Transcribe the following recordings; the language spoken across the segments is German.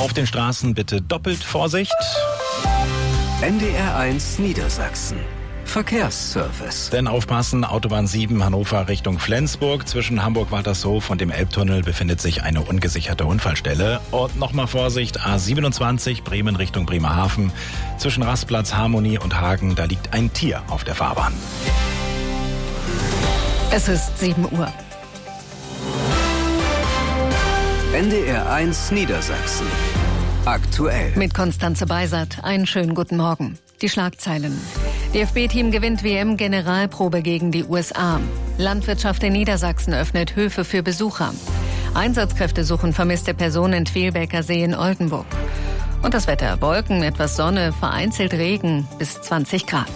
Auf den Straßen bitte doppelt Vorsicht. NDR1 Niedersachsen. Verkehrsservice. Denn aufpassen, Autobahn 7 Hannover Richtung Flensburg. Zwischen Hamburg-Waltershof und dem Elbtunnel befindet sich eine ungesicherte Unfallstelle. Und nochmal Vorsicht, A27 Bremen Richtung Bremerhaven. Zwischen Rastplatz, Harmonie und Hagen, da liegt ein Tier auf der Fahrbahn. Es ist 7 Uhr. NDR1 Niedersachsen. Aktuell. Mit Konstanze Beisert. Einen schönen guten Morgen. Die Schlagzeilen. DFB-Team gewinnt WM-Generalprobe gegen die USA. Landwirtschaft in Niedersachsen öffnet Höfe für Besucher. Einsatzkräfte suchen vermisste Personen in Twelbeker See in Oldenburg. Und das Wetter: Wolken, etwas Sonne, vereinzelt Regen bis 20 Grad.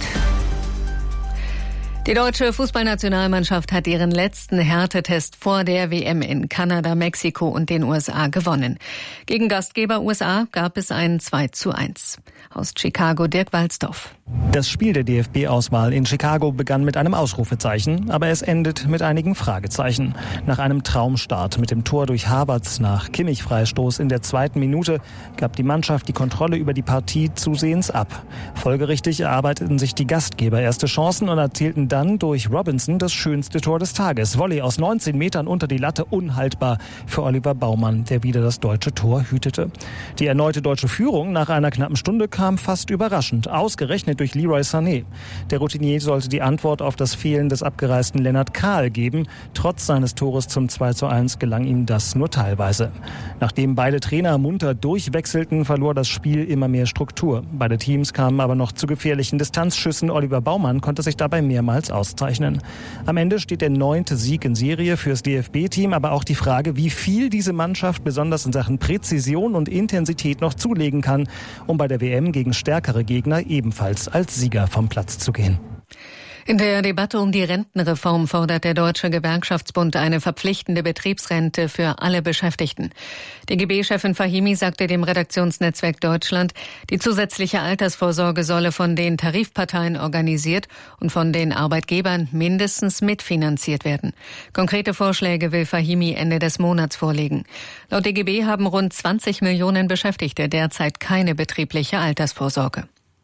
Die deutsche Fußballnationalmannschaft hat ihren letzten Härtetest vor der WM in Kanada, Mexiko und den USA gewonnen. Gegen Gastgeber USA gab es ein 2:1. Aus Chicago Dirk Walzdorf. Das Spiel der DFB-Auswahl in Chicago begann mit einem Ausrufezeichen, aber es endet mit einigen Fragezeichen. Nach einem Traumstart mit dem Tor durch Havertz nach Kimmich-Freistoß in der 2. Minute gab die Mannschaft die Kontrolle über die Partie zusehends ab. Folgerichtig erarbeiteten sich die Gastgeber erste Chancen und erzielten dann durch Robinson das schönste Tor des Tages. Volley aus 19 Metern unter die Latte, unhaltbar für Oliver Baumann, der wieder das deutsche Tor hütete. Die erneute deutsche Führung nach einer knappen Stunde kam fast überraschend, ausgerechnet durch Leroy Sané. Der Routinier sollte die Antwort auf das Fehlen des abgereisten Lennart Kahl geben. Trotz seines Tores zum 2:1 gelang ihm das nur teilweise. Nachdem beide Trainer munter durchwechselten, verlor das Spiel immer mehr Struktur. Beide Teams kamen aber noch zu gefährlichen Distanzschüssen. Oliver Baumann konnte sich dabei mehrmals auszeichnen. Am Ende steht der 9. Sieg in Serie fürs DFB-Team, aber auch die Frage, wie viel diese Mannschaft besonders in Sachen Präzision und Intensität noch zulegen kann, um bei der WM gegen stärkere Gegner ebenfalls als Sieger vom Platz zu gehen. In der Debatte um die Rentenreform fordert der Deutsche Gewerkschaftsbund eine verpflichtende Betriebsrente für alle Beschäftigten. DGB-Chefin Fahimi sagte dem Redaktionsnetzwerk Deutschland, die zusätzliche Altersvorsorge solle von den Tarifparteien organisiert und von den Arbeitgebern mindestens mitfinanziert werden. Konkrete Vorschläge will Fahimi Ende des Monats vorlegen. Laut DGB haben rund 20 Millionen Beschäftigte derzeit keine betriebliche Altersvorsorge.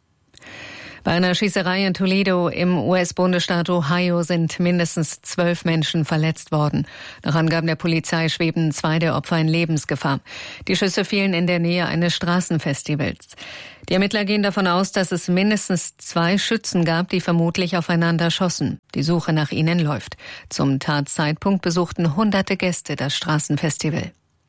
Bei einer Schießerei in Toledo im US-Bundesstaat Ohio sind mindestens 12 Menschen verletzt worden. Nach Angaben der Polizei schweben 2 der Opfer in Lebensgefahr. Die Schüsse fielen in der Nähe eines Straßenfestivals. Die Ermittler gehen davon aus, dass es mindestens 2 Schützen gab, die vermutlich aufeinander schossen. Die Suche nach ihnen läuft. Zum Tatzeitpunkt besuchten Hunderte Gäste das Straßenfestival.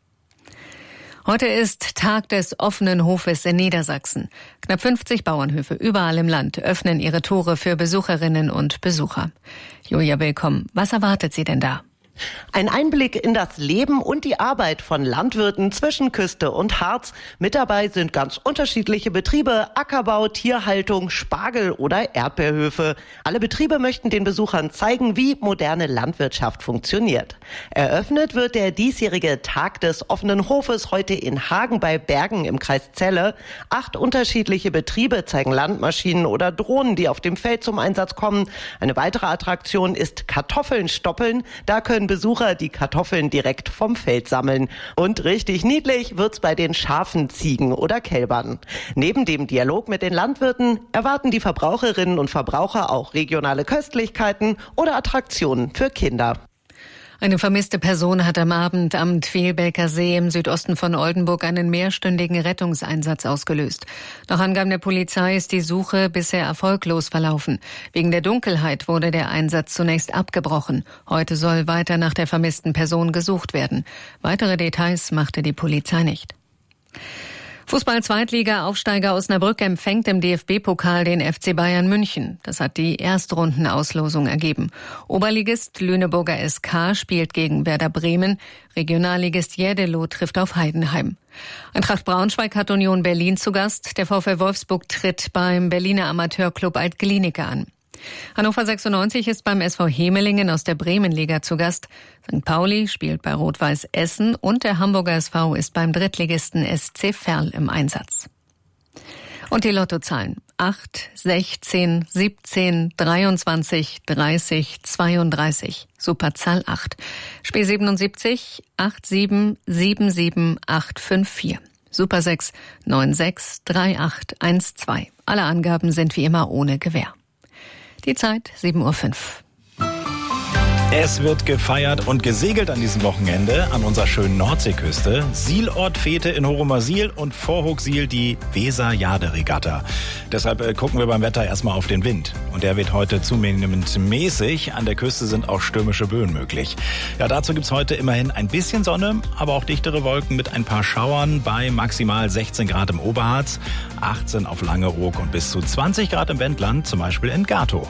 Heute ist Tag des offenen Hofes in Niedersachsen. Knapp 50 Bauernhöfe überall im Land öffnen ihre Tore für Besucherinnen und Besucher. Julia, willkommen. Was erwartet Sie denn da? Ein Einblick in das Leben und die Arbeit von Landwirten zwischen Küste und Harz. Mit dabei sind ganz unterschiedliche Betriebe, Ackerbau, Tierhaltung, Spargel- oder Erdbeerhöfe. Alle Betriebe möchten den Besuchern zeigen, wie moderne Landwirtschaft funktioniert. Eröffnet wird der diesjährige Tag des offenen Hofes heute in Hagen bei Bergen im Kreis Celle. 8 unterschiedliche Betriebe zeigen Landmaschinen oder Drohnen, die auf dem Feld zum Einsatz kommen. Eine weitere Attraktion ist Kartoffeln stoppeln. Da können Besucher die Kartoffeln direkt vom Feld sammeln. Und richtig niedlich wird's bei den Schafen, Ziegen oder Kälbern. Neben dem Dialog mit den Landwirten erwarten die Verbraucherinnen und Verbraucher auch regionale Köstlichkeiten oder Attraktionen für Kinder. Eine vermisste Person hat am Abend am Twelbeker See im Südosten von Oldenburg einen mehrstündigen Rettungseinsatz ausgelöst. Nach Angaben der Polizei ist die Suche bisher erfolglos verlaufen. Wegen der Dunkelheit wurde der Einsatz zunächst abgebrochen. Heute soll weiter nach der vermissten Person gesucht werden. Weitere Details machte die Polizei nicht. Fußball-Zweitliga-Aufsteiger Osnabrück empfängt im DFB-Pokal den FC Bayern München. Das hat die Erstrundenauslosung ergeben. Oberligist Lüneburger SK spielt gegen Werder Bremen. Regionalligist Jädelow trifft auf Heidenheim. Eintracht Braunschweig hat Union Berlin zu Gast. Der VfL Wolfsburg tritt beim Berliner Amateurclub Alt-Glienicke an. Hannover 96 ist beim SV Hemelingen aus der Bremenliga zu Gast. St. Pauli spielt bei Rot-Weiß Essen und der Hamburger SV ist beim Drittligisten SC Verl im Einsatz. Und die Lottozahlen: 8, 16, 17, 23, 30, 32. Superzahl 8. Spiel 77, 87, 77, 854. Super 6 96 3812. Alle Angaben sind wie immer ohne Gewähr. Die Zeit 7:05 Uhr. Es wird gefeiert und gesegelt an diesem Wochenende an unserer schönen Nordseeküste. Sielort-Fete in Horomer-Siel und Vorhochsiel die Weser-Jade-Regatta. Deshalb gucken wir beim Wetter erstmal auf den Wind. Und der wird heute zunehmend mäßig. An der Küste sind auch stürmische Böen möglich. Ja, dazu gibt's heute immerhin ein bisschen Sonne, aber auch dichtere Wolken mit ein paar Schauern bei maximal 16 Grad im Oberharz, 18 auf Langeoog und bis zu 20 Grad im Wendland, zum Beispiel in Gatow.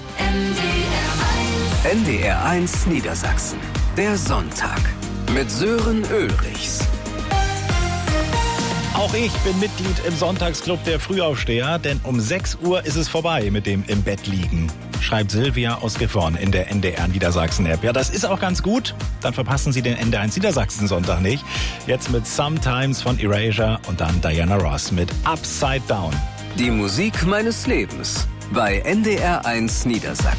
NDR 1 Niedersachsen. Der Sonntag mit Sören Ulrichs. Auch ich bin Mitglied im Sonntagsclub der Frühaufsteher, denn um 6 Uhr ist es vorbei mit dem im Bett liegen, schreibt Silvia aus Gifhorn in der NDR Niedersachsen-App. Ja, das ist auch ganz gut. Dann verpassen Sie den NDR 1 Niedersachsen-Sonntag nicht. Jetzt mit Sometimes von Erasure und dann Diana Ross mit Upside Down. Die Musik meines Lebens bei NDR 1 Niedersachsen.